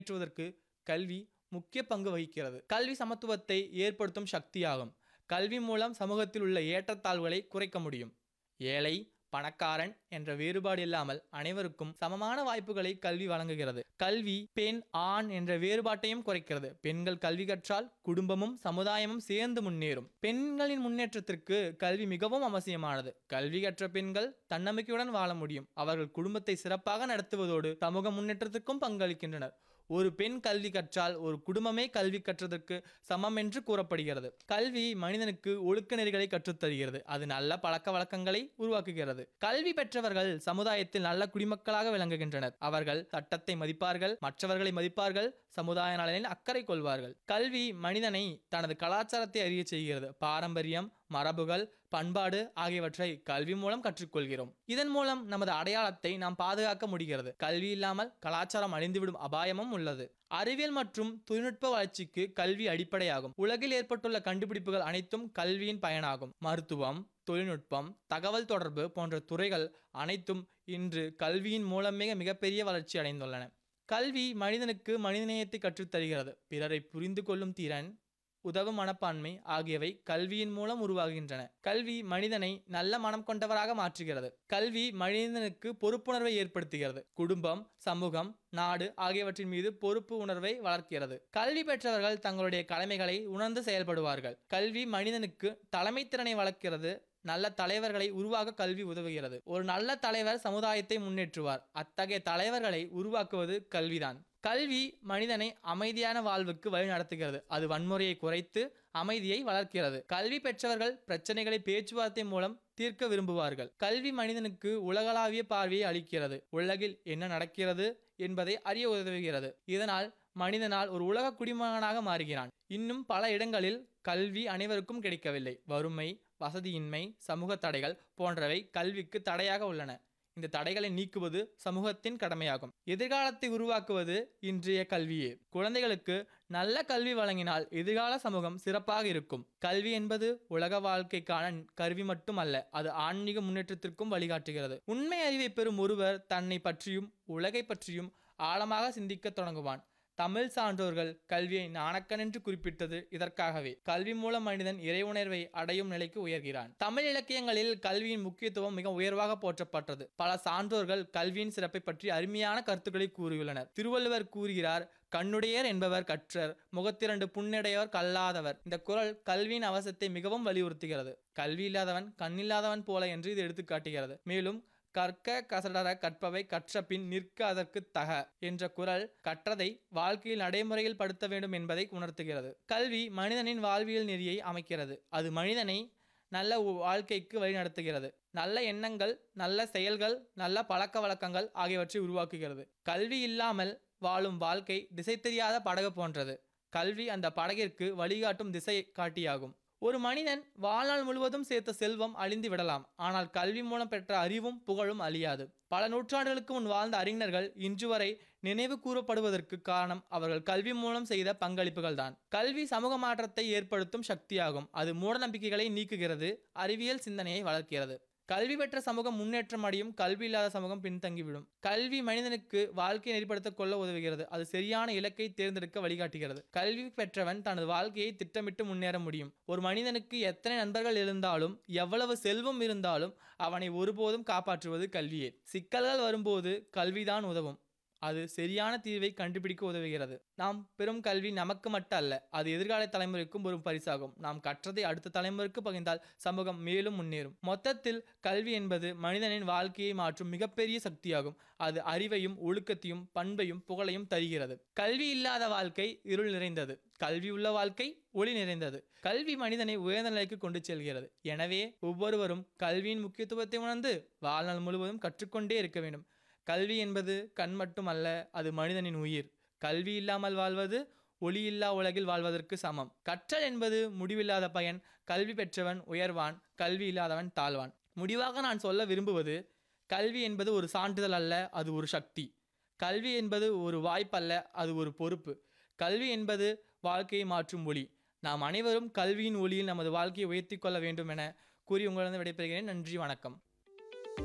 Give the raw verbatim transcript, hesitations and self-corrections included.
முன்னேற்றுவதற்கு கல்வி முக்கிய பங்கு வகிக்கிறது. கல்வி சமத்துவத்தை ஏற்படுத்தும் சக்தியாகும். கல்வி மூலம் சமூகத்தில் உள்ள ஏற்றத்தாழ்வுகளை குறைக்க முடியும். ஏழை பணக்காரன் என்ற வேறுபாடு இல்லாமல் அனைவருக்கும் சமமான வாய்ப்புகளை கல்வி வழங்குகிறது. கல்வி பெண் ஆண் என்ற வேறுபாட்டையும் குறைக்கிறது. பெண்கள் கல்வி கற்றால் குடும்பமும் சமுதாயமும் சேர்ந்து முன்னேறும். பெண்களின் முன்னேற்றத்திற்கு கல்வி மிகவும் அவசியமானது. கல்வி கற்ற பெண்கள் தன்னம்பிக்கையுடன் வாழ முடியும். அவர்கள் குடும்பத்தை சிறப்பாக நடத்துவதோடு சமூக முன்னேற்றத்திற்கும் பங்களிக்கின்றனர். ஒரு பெண் கல்வி கற்றால் ஒரு குடும்பமே கல்வி கற்றதற்கு சமம் என்று கூறப்படுகிறது. கல்வி மனிதனுக்கு ஒழுக்க நெறிகளை கற்றுத்தருகிறது. அது நல்ல பழக்க வழக்கங்களை உருவாக்குகிறது. கல்வி பெற்றவர்கள் சமுதாயத்தில் நல்ல குடிமக்களாக விளங்குகின்றனர். அவர்கள் சட்டத்தை மதிப்பார்கள், மற்றவர்களை மதிப்பார்கள், சமுதாய நலனில் அக்கறை கொள்வார்கள். கல்வி மனிதனை தனது கலாச்சாரத்தை அறிய செய்கிறது. பாரம்பரியம், மரபுகள், பண்பாடு ஆகியவற்றை கல்வி மூலம் கற்றுக்கொள்கிறோம். இதன் மூலம் நமது அடையாளத்தை நாம் பாதுகாக்க முடிகிறது. கல்வி இல்லாமல் கலாச்சாரம் அழிந்துவிடும் அபாயமும் உள்ளது. அறிவியல் மற்றும் தொழில்நுட்ப வளர்ச்சிக்கு கல்வி அடிப்படையாகும். உலகில் ஏற்பட்டுள்ள கண்டுபிடிப்புகள் அனைத்தும் கல்வியின் பயனாகும். மருத்துவம், தொழில்நுட்பம், தகவல் தொடர்பு போன்ற துறைகள் அனைத்தும் இன்று கல்வியின் மூலமே மிகப்பெரிய வளர்ச்சி அடைந்துள்ளன. கல்வி மனிதனுக்கு மனிதநேயத்தை கற்றுத்தருகிறது. பிறரை புரிந்து கொள்ளும் திறன், உதவும் மனப்பான்மை ஆகியவை கல்வியின் மூலம் உருவாகின்றன. கல்வி மனிதனை நல்ல மனம் கொண்டவராக மாற்றுகிறது. கல்வி மனிதனுக்கு பொறுப்புணர்வை ஏற்படுத்துகிறது. குடும்பம், சமூகம், நாடு ஆகியவற்றின் மீது பொறுப்பு உணர்வை வளர்க்கிறது. கல்வி பெற்றவர்கள் தங்களுடைய கடமைகளை உணர்ந்து செயல்படுவார்கள். கல்வி மனிதனுக்கு தலைமை திறனை வளர்க்கிறது. நல்ல தலைவர்களை உருவாக்க கல்வி உதவுகிறது. ஒரு நல்ல தலைவர் சமுதாயத்தை முன்னேற்றுவார். அத்தகைய தலைவர்களை உருவாக்குவது கல்விதான். கல்வி மனிதனை அமைதியான வாழ்வுக்கு வழி நடத்துகிறது. அது வன்முறையை குறைத்து அமைதியை வளர்க்கிறது. கல்வி பெற்றவர்கள் பிரச்சனைகளை பேச்சுவார்த்தை மூலம் தீர்க்க விரும்புவார்கள். கல்வி மனிதனுக்கு உலகளாவிய பார்வையை அளிக்கிறது. உலகில் என்ன நடக்கிறது என்பதை அறிய உதவுகிறது. இதனால் மனிதனால் ஒரு உலக குடிமகனாக மாறுகிறான். இன்னும் பல இடங்களில் கல்வி அனைவருக்கும் கிடைக்கவில்லை. வறுமை, வசதியின்மை, சமூக தடைகள் போன்றவை கல்விக்கு தடையாக உள்ளன. இந்த தடைகளை நீக்குவது சமூகத்தின் கடமையாகும். எதிர்காலத்தை உருவாக்குவது இன்றைய கல்வியே. குழந்தைகளுக்கு நல்ல கல்வி வழங்கினால் எதிர்கால சமூகம் சிறப்பாக இருக்கும். கல்வி என்பது உலக வாழ்க்கைக்கான கருவி மட்டுமல்ல, அது ஆன்மீக முன்னேற்றத்திற்கும் வழிகாட்டுகிறது. உண்மை அறிவை பெறும் ஒருவர் தன்னை பற்றியும் உலகை பற்றியும் ஆழமாக சிந்திக்க தொடங்குவான். தமிழ் சான்றோர்கள் கல்வியை ஞானக்கண் என்று குறிப்பிட்டது இதற்காகவே. கல்வி மூலம் மனிதன் இறையுணர்வை அடையும் நிலைக்கு உயர்கிறான். தமிழ் இலக்கியங்களில் கல்வியின் முக்கியத்துவம் மிக உயர்வாக போற்றப்பட்டது. பல சான்றோர்கள் கல்வியின் சிறப்பை பற்றி அருமையான கருத்துக்களை கூறியுள்ளனர். திருவள்ளுவர் கூறுகிறார், கண்ணுடையர் என்பவர் கற்றர், முகத்திரண்டு புண்ணுடையவர் கல்லாதவர். இந்த குறள் கல்வியின் அவசியத்தை மிகவும் வலியுறுத்துகிறது. கல்வி இல்லாதவன் கண்ணில்லாதவன் போல என்று இது எடுத்துக்காட்டுகிறது. மேலும் கற்க கசடர கற்பவை கற்ற பின் நிற்க அதற்கு தக என்ற குறள் கற்றதை வாழ்க்கையில் நடைமுறையில் படுத்த வேண்டும் என்பதை உணர்த்துகிறது. கல்வி மனிதனின் வாழ்வியல் நெறியை அமைக்கிறது. அது மனிதனை நல்ல வாழ்க்கைக்கு வழிநடத்துகிறது. நல்ல எண்ணங்கள், நல்ல செயல்கள், நல்ல பழக்க வழக்கங்கள் ஆகியவற்றை உருவாக்குகிறது. கல்வி இல்லாமல் வாழும் வாழ்க்கை திசை தெரியாத படகு போன்றது. கல்வி அந்த படகிற்கு வழிகாட்டும் திசை காட்டியாகும். ஒரு மனிதன் வாழ்நாள் முழுவதும் சேர்த்த செல்வம் அழிந்து விடலாம். ஆனால் கல்வி மூலம் பெற்ற அறிவும் புகழும் அழியாது. பல நூற்றாண்டுகளுக்கு முன் வாழ்ந்த அறிஞர்கள் இன்று வரை நினைவு கூறப்படுவதற்கு காரணம் அவர்கள் கல்வி மூலம் செய்த பங்களிப்புகள் தான். கல்வி சமூக மாற்றத்தை ஏற்படுத்தும் சக்தியாகும். அது மூட நம்பிக்கைகளை நீக்குகிறது, அறிவியல் சிந்தனையை வளர்க்கிறது. கல்வி பெற்ற சமூகம் முன்னேற்றம் அடையும். கல்வி இல்லாத சமூகம் பின்தங்கிவிடும். கல்வி மனிதனுக்கு வாழ்க்கையை நெறிப்படுத்திக் கொள்ள உதவுகிறது. அது சரியான இலக்கை தேர்ந்தெடுக்க வழிகாட்டுகிறது. கல்வி பெற்றவன் தனது வாழ்க்கையை திட்டமிட்டு முன்னேற முடியும். ஒரு மனிதனுக்கு எத்தனை நண்பர்கள் இருந்தாலும், எவ்வளவு செல்வம் இருந்தாலும் அவனை ஒருபோதும் காப்பாற்றுவது கல்வியே. சிக்கல்கள் வரும்போது கல்விதான் உதவும். அது சரியான தீர்வை கண்டுபிடிக்க உதவுகிறது. நாம் பெறும் கல்வி நமக்கு மட்டும் அல்ல, அது எதிர்கால தலைமுறைக்கும் ஒரு பரிசாகும். நாம் கற்றதை அடுத்த தலைமுறைக்கு பகிர்ந்தால் சமூகம் மேலும் முன்னேறும். மொத்தத்தில் கல்வி என்பது மனிதனின் வாழ்க்கையை மாற்றும் மிகப்பெரிய சக்தியாகும். அது அறிவையும் ஒழுக்கத்தையும் பண்பையும் புகழையும் தருகிறது. கல்வி இல்லாத வாழ்க்கை இருள் நிறைந்தது. கல்வி உள்ள வாழ்க்கை ஒளி நிறைந்தது. கல்வி மனிதனை உயர்ந்த நிலைக்கு கொண்டு செல்கிறது. எனவே ஒவ்வொருவரும் கல்வியின் முக்கியத்துவத்தை உணர்ந்து வாழ்நாள் முழுவதும் கற்றுக்கொண்டே இருக்க வேண்டும். கல்வி என்பது கண் மட்டும் அல்ல, அது மனிதனின் உயிர். கல்வி இல்லாமல் வாழ்வது ஒளியில்லா உலகில் வாழ்வதற்கு சமம். கற்றல் என்பது முடிவில்லாத பயன். கல்வி பெற்றவன் உயர்வான், கல்வி இல்லாதவன் தாழ்வான். முடிவாக நான் சொல்ல விரும்புவது, கல்வி என்பது ஒரு சான்றிதழ் அல்ல, அது ஒரு சக்தி. கல்வி என்பது ஒரு வாய்ப்பல்ல, அது ஒரு பொறுப்பு. கல்வி என்பது வாழ்க்கையை மாற்றும் ஒளி. நாம் அனைவரும் கல்வியின் ஒளியில் நமது வாழ்க்கையை உயர்த்தி கொள்ள வேண்டும் என கூறி உங்களிடம் விடைபெறுகிறேன். நன்றி, வணக்கம்.